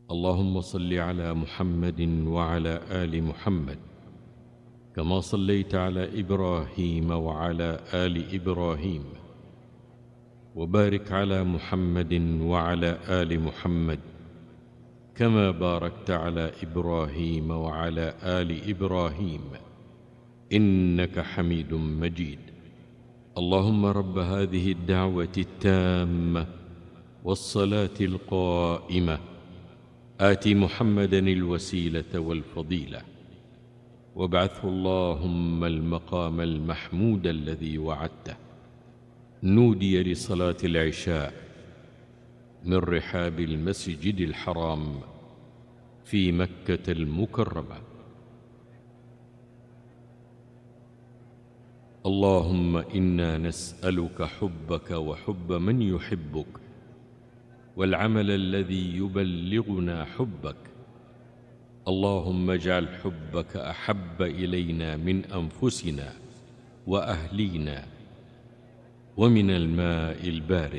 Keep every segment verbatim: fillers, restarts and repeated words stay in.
اللهم صل على محمد وعلى آل محمد كما صليت على إبراهيم وعلى آل إبراهيم، وبارك على محمد وعلى آل محمد كما باركت على إبراهيم وعلى آل إبراهيم إنك حميد مجيد. اللهم رب هذه الدعوة التامة والصلاة القائمة آت محمدا الوسيلة والفضيلة وابعثه اللهم المقام المحمود الذي وعدته. نودي لصلاة العشاء من رحاب المسجد الحرام في مكة المكرمة. اللهم إنا نسألك حبك وحب من يحبك والعمل الذي يبلغنا حبك. اللهم اجعل حبك أحب إلينا من أنفسنا وأهلينا ومن الماء البارد.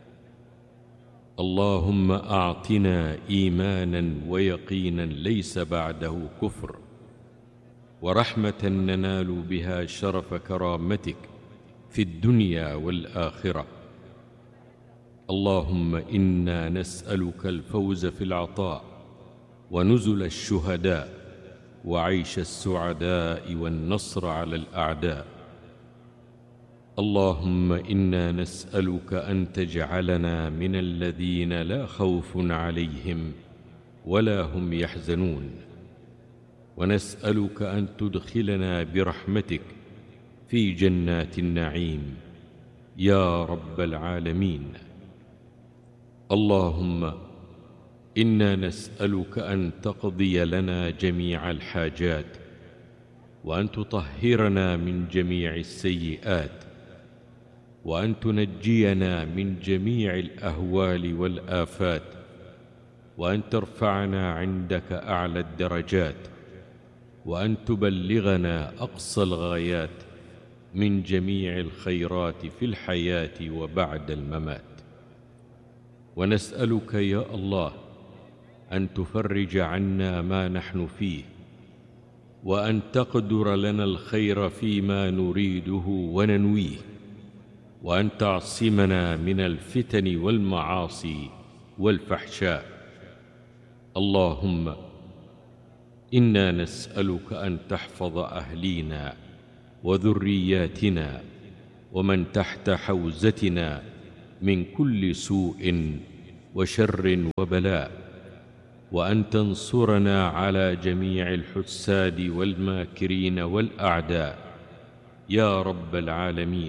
اللهم أعطنا إيمانا ويقينا ليس بعده كفر، ورحمة ننال بها شرف كرامتك في الدنيا والآخرة. اللهم إنا نسألك الفوز في العطاء ونزل الشهداء وعيش السعداء والنصر على الأعداء. اللهم إنا نسألك أن تجعلنا من الذين لا خوف عليهم ولا هم يحزنون، ونسألك أن تدخلنا برحمتك في جنات النعيم يا رب العالمين. اللهم إنا نسألك أن تقضي لنا جميع الحاجات، وأن تطهرنا من جميع السيئات، وأن تنجينا من جميع الأهوال والآفات، وأن ترفعنا عندك أعلى الدرجات، وأن تبلغنا أقصى الغايات من جميع الخيرات في الحياة وبعد الممات. ونسألك يا الله أن تفرج عنا ما نحن فيه، وأن تقدر لنا الخير فيما نريده وننويه، وأن تعصمنا من الفتن والمعاصي والفحشاء. اللهم إنا نسألك أن تحفظ أهلينا وذرياتنا ومن تحت حوزتنا من كل سوء وشر وبلاء، وأن تنصرنا على جميع الحساد والماكرين والأعداء يا رب العالمين.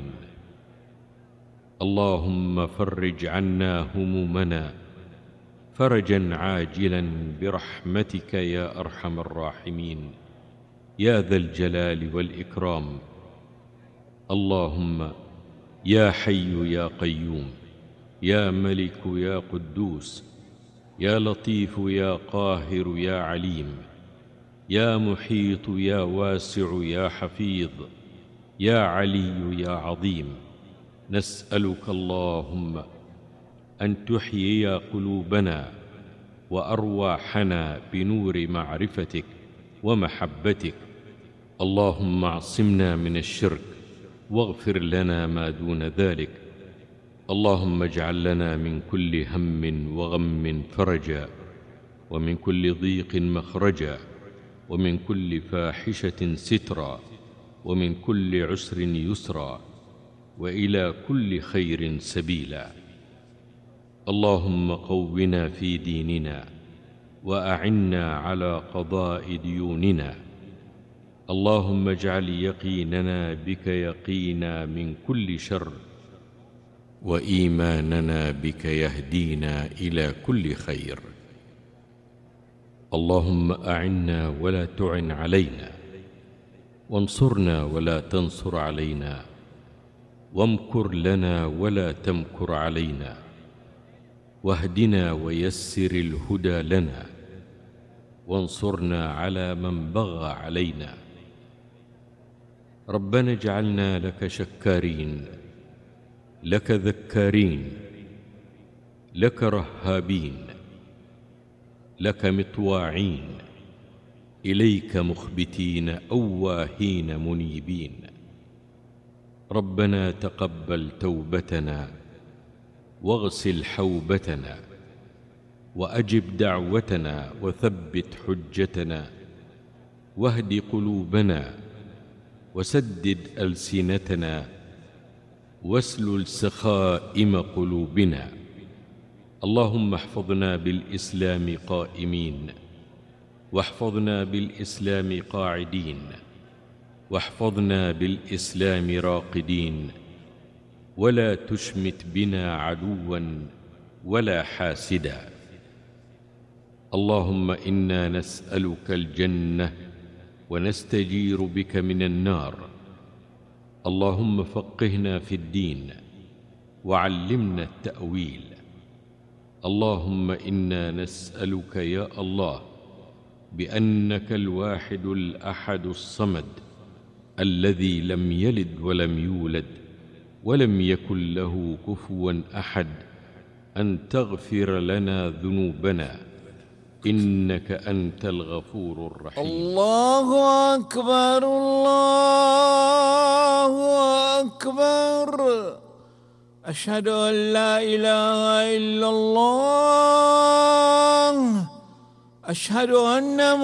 اللهم فرج عنا همومنا فرجا عاجلا برحمتك يا أرحم الراحمين يا ذا الجلال والإكرام. اللهم يا حي يا قيوم يا ملك يا قدوس يا لطيف يا قاهر يا عليم يا محيط يا واسع يا حفيظ يا علي يا عظيم، نسألك اللهم أن تحيي قلوبنا وأرواحنا بنور معرفتك ومحبتك. اللهم اعصمنا من الشرك واغفر لنا ما دون ذلك. اللهم اجعل لنا من كل هم وغم فرجا، ومن كل ضيق مخرجا، ومن كل فاحشة سترا، ومن كل عسر يسرا، وإلى كل خير سبيلا. اللهم قونا في ديننا وأعنا على قضاء ديوننا. اللهم اجعل يقيننا بك يقينا من كل شر، وإيماننا بك يهدينا إلى كل خير. اللهم أعنا ولا تعن علينا، وانصرنا ولا تنصر علينا، وامكر لنا ولا تمكر علينا، واهدنا ويسر الهدى لنا، وانصرنا على من بغى علينا. ربنا اجعلنا لك شكارين، لك ذكارين، لك رهابين، لك مطواعين، إليك مخبتين أواهين منيبين. ربنا تقبل توبتنا، واغسل حوبتنا، وأجب دعوتنا، وثبت حجتنا، واهد قلوبنا، وسدد ألسنتنا، واسلل سخائم قلوبنا. اللهم احفظنا بالإسلام قائمين، واحفظنا بالإسلام قاعدين، واحفظنا بالإسلام راقدين، ولا تشمت بنا عدوا ولا حاسدا. اللهم إنا نسألك الجنة ونستجير بك من النار. اللهم فقهنا في الدين، وعلمنا التأويل. اللهم إنا نسألك يا الله بأنك الواحد الأحد الصمد الذي لم يلد ولم يولد ولم يكن له كفوا أحد أن تغفر لنا ذنوبنا، إنك أنت الغفور الرحيم. الله أكبر، الله أكبر. أشهد أن لا إله إلا الله. أشهد أن